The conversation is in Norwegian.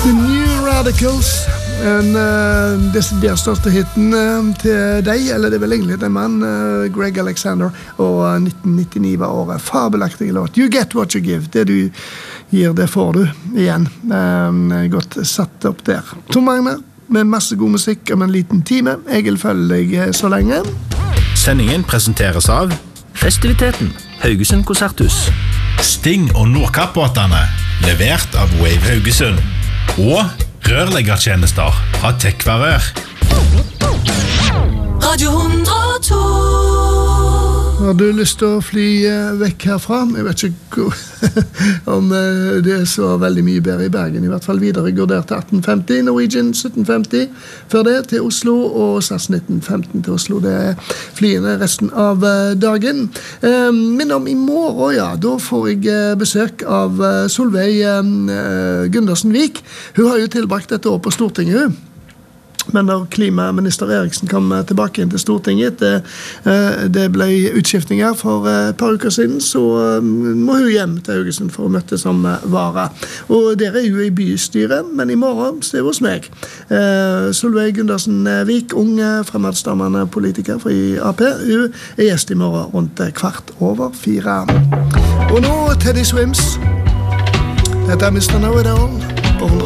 The New Radicals, den største hitten til deg, eller det er vel egentlig en mann, Greg Alexander, og 1999 var året. Fabelaktig låt. You get what you give. Det du gir, det får du igjen. Godt satt opp der. Tom Magne, med masse god musikk om en liten time. Jeg følger deg så lenge. Sendingen presenteres av Festiviteten, Haugesund Konserthus. Sting og Nordkappbåtene, levert av Wave Haugesund. Og rørleggertjenester fra Tekvarør. Radio 102. Har du lyst til å fly vekk herfra? Jeg vet ikke om det er så veldig mye bedre i Bergen. I hvert fall videre går der til 1850, Norwegian 1750, før det til Oslo, og SAS 1915 til Oslo. Det er flyene resten av dagen. Men om i morgen, ja, da får jeg besøk av Solveig Gundersen Vik. Hun har jo tilbrakt et år på Stortinget, hun. Men når klimaminister Eriksen kom tilbake inn til Stortinget, det ble utskiftninger for et par uker siden, så må hun hjem til Haugesund for å møte som vara. Og der er hun i bystyret, men i morgen så er hun hos meg. Solveig Gundersen Vik, unge fremadstormende politiker fra AP, hun er gjest i morgen rundt 4:15. Og nå Teddy Swims. Dette er Mr. Know It All på 100.